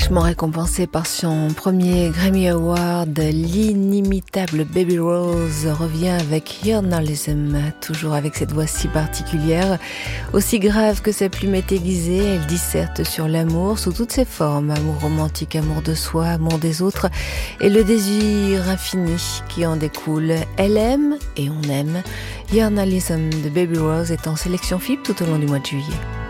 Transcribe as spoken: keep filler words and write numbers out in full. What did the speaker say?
Richement récompensée par son premier Grammy Award, l'inimitable Baby Rose revient avec Journalism, toujours avec cette voix si particulière. Aussi grave que sa plume est aiguisée, elle disserte sur l'amour sous toutes ses formes, amour romantique, amour de soi, amour des autres, et le désir infini qui en découle. Elle aime et on aime. Journalism de Baby Rose est en sélection F I B tout au long du mois de juillet.